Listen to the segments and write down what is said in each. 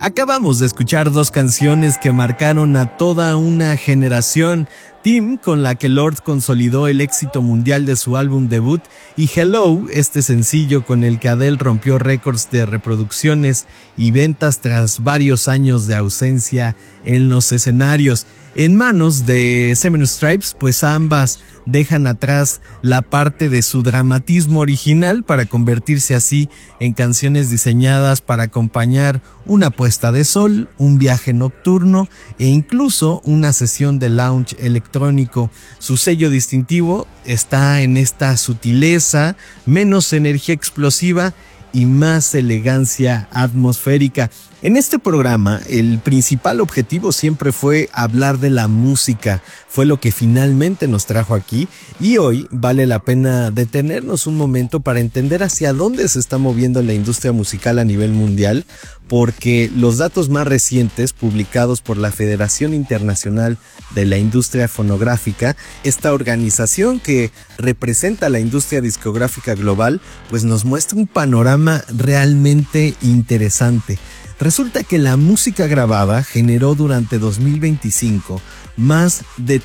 Acabamos de escuchar dos canciones que marcaron a toda una generación. Team, con la que Lorde consolidó el éxito mundial de su álbum debut, y Hello, este sencillo con el que Adele rompió récords de reproducciones y ventas tras varios años de ausencia en los escenarios. En manos de Seven Stripes, pues ambas dejan atrás la parte de su dramatismo original para convertirse así en canciones diseñadas para acompañar una puesta de sol, un viaje nocturno e incluso una sesión de lounge electrónico. Su sello distintivo está en esta sutileza, menos energía explosiva y más elegancia atmosférica. En este programa, el principal objetivo siempre fue hablar de la música. Fue lo que finalmente nos trajo aquí, y hoy vale la pena detenernos un momento para entender hacia dónde se está moviendo la industria musical a nivel mundial, porque los datos más recientes publicados por la Federación Internacional de la Industria Fonográfica, esta organización que representa la industria discográfica global, pues nos muestra un panorama realmente interesante. Resulta que la música grabada generó durante 2025 más de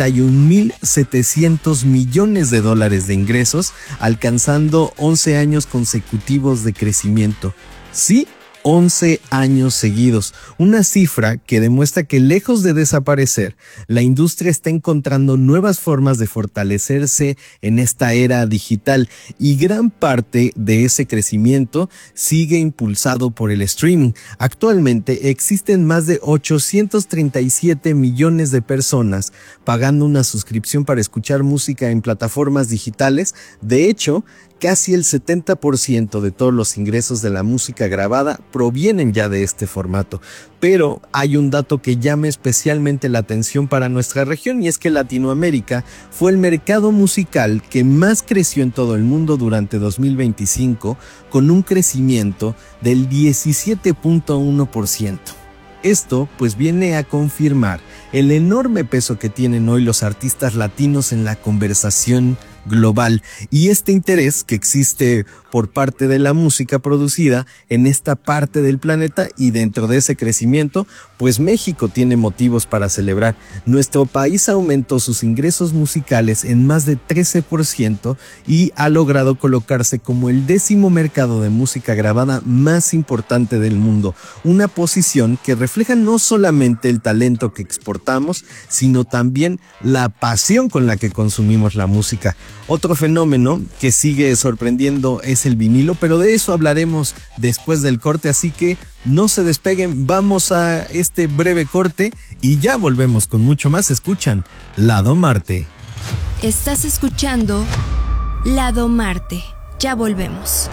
31.700 millones de dólares de ingresos, alcanzando 11 años consecutivos de crecimiento. Sí, 11 años seguidos, una cifra que demuestra que lejos de desaparecer, la industria está encontrando nuevas formas de fortalecerse en esta era digital, y gran parte de ese crecimiento sigue impulsado por el streaming. Actualmente existen más de 837 millones de personas pagando una suscripción para escuchar música en plataformas digitales. De hecho, casi el 70% de todos los ingresos de la música grabada provienen ya de este formato. Pero hay un dato que llama especialmente la atención para nuestra región, y es que Latinoamérica fue el mercado musical que más creció en todo el mundo durante 2025, con un crecimiento del 17.1%. Esto pues viene a confirmar el enorme peso que tienen hoy los artistas latinos en la conversación global, y este interés que existe por parte de la música producida en esta parte del planeta. Y dentro de ese crecimiento, pues México tiene motivos para celebrar. Nuestro país aumentó sus ingresos musicales en más de 13% y ha logrado colocarse como el 10º mercado de música grabada más importante del mundo, una posición que refleja no solamente el talento que exportamos, sino también la pasión con la que consumimos la música. Otro fenómeno que sigue sorprendiendo es el vinilo, pero de eso hablaremos después del corte, así que no se despeguen. Vamos a este breve corte y ya volvemos con mucho más. Escuchan Lado Marte. Estás escuchando Lado Marte. Ya volvemos.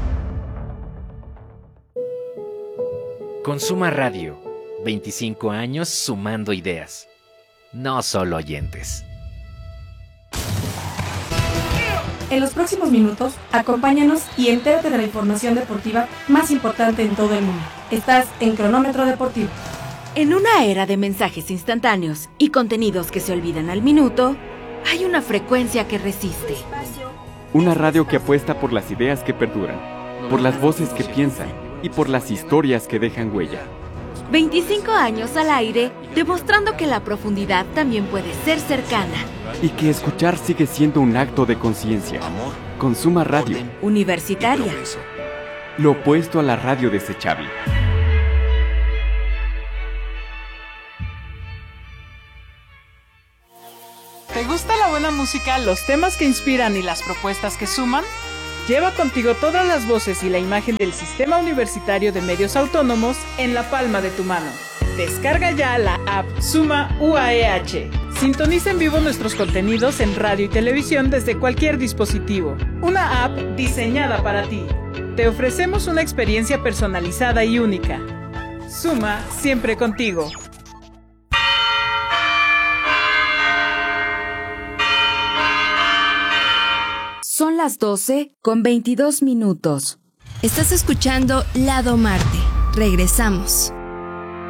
Consuma Radio. 25 años sumando ideas. No solo oyentes. En los próximos minutos, acompáñanos y entérate de la información deportiva más importante en todo el mundo. Estás en Cronómetro Deportivo. En una era de mensajes instantáneos y contenidos que se olvidan al minuto, hay una frecuencia que resiste. Una radio que apuesta por las ideas que perduran, por las voces que piensan y por las historias que dejan huella. 25 años al aire, demostrando que la profundidad también puede ser cercana. Y que escuchar sigue siendo un acto de conciencia. Consuma Radio. Universitaria. Lo opuesto a la radio desechable. ¿Te gusta la buena música, los temas que inspiran y las propuestas que suman? Lleva contigo todas las voces y la imagen del Sistema Universitario de Medios Autónomos en la palma de tu mano. Descarga ya la app Suma UAEH. Sintoniza en vivo nuestros contenidos en radio y televisión desde cualquier dispositivo. Una app diseñada para ti. Te ofrecemos una experiencia personalizada y única. Suma siempre contigo. Son las 12:22. Estás escuchando Lado Marte. Regresamos.